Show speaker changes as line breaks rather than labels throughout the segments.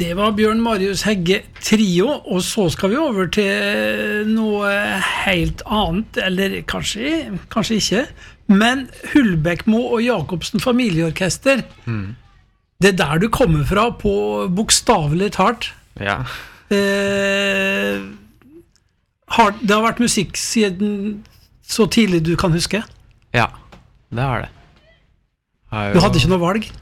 Det var Bjørn Marius Hegge Trio, og så skal vi over til noe helt annet, eller kanskje ikke, men Hulbekmo og Jacobsen familieorkester. Det der du kommer fra på bokstavelig talt.
Ja.
Det har vært musikk siden så tidlig du kan huske?
Ja, det har det.
Du hadde ikke noe valg?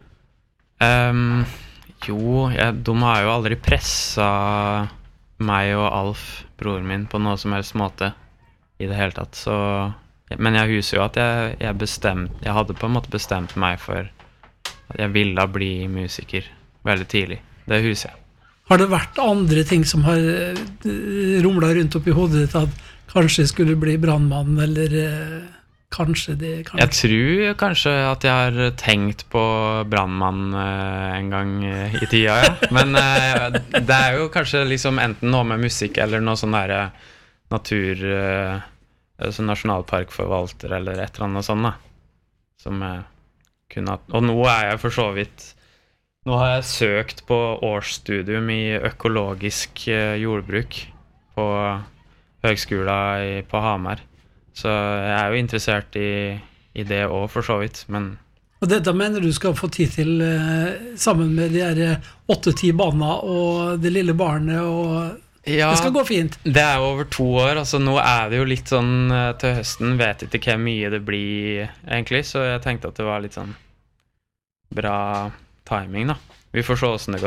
De har jo aldri presset meg og Alf, broren min, på noe som helst måte i det hele tatt. Så, men jeg husker jo at jeg hadde på en måte bestemt meg for at jeg ville bli musiker veldig tidlig. Det husker jeg.
Har det vært andre ting som har rumlet rundt opp i hodet ditt, at kanskje skulle bli brandmann, eller kanskje det...
Jeg tror kanskje at jeg har tenkt på brandmann en gang i tida, ja. Men det er jo kanskje liksom enten noe med musikk, eller noe sånn der natur, sånn nasjonalparkforvalter, eller et eller annet sånt da. Som kunne... Og nå er jeg for så vidt... Nå har jeg søkt på årsstudium i økologisk jordbruk på høgskolen på Hamar. Så jeg er jo interessert i det også, for så vidt, men... Og
dette mener du skal få tid til sammen med de her 8-10 barna og det lille barnet, og ja, det skal gå fint?
Det er jo over 2 år, altså nå er det jo litt sånn til høsten, vet ikke hvor mye det blir egentlig, så jeg tenkte at det var litt sånn bra timing da. Vi får se hvordan det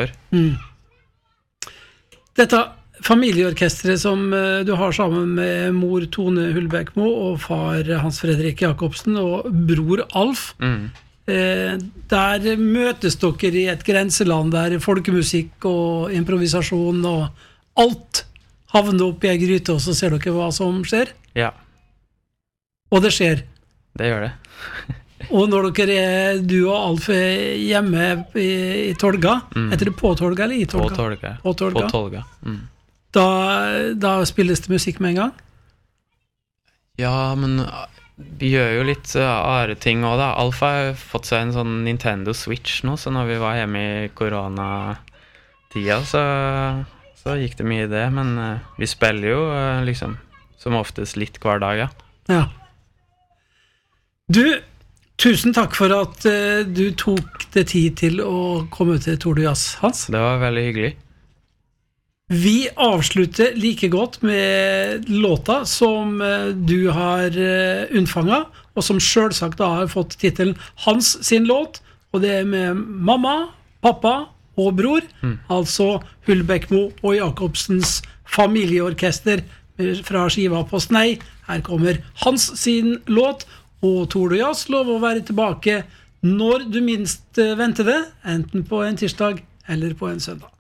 går.
Dette familieorkestret som du har sammen med mor Tone Hulbekmo og far Hans Fredrik Jacobsen og bror Alf, der møtes dere i et grenseland der folkemusikk og improvisasjon og alt havner opp i en gryte, og så ser dere hva som skjer?
Ja.
Og det skjer?
Det gjør det.
Og når du og Alf hjemme i Tolga, heter det på Tolga eller i Tolga?
På Tolga.
Da spilles det musikk med en gang?
Ja, men vi gjør jo litt andre ting også da. Alf har fått seg en sånn Nintendo Switch nå, så når vi var hjemme i koronatida, så gikk det mye i det, men vi spiller jo liksom som oftest litt hver dag, ja.
Ja. Du, tusen takk for at du tok det tid til å komme til Tour de Jazz, Hans.
Det var veldig hyggelig.
Vi avslutter like godt med låta som du har unnfanget, og som selvsagt da har fått titelen Hans sin låt, og det er med mamma, pappa og bror, altså Hulbekmo og Jacobsens familieorkester fra skiva på Snei. Her kommer Hans sin låt, og Tour de Jazz lover å være tilbake når du minst venter det, enten på en tirsdag eller på en søndag.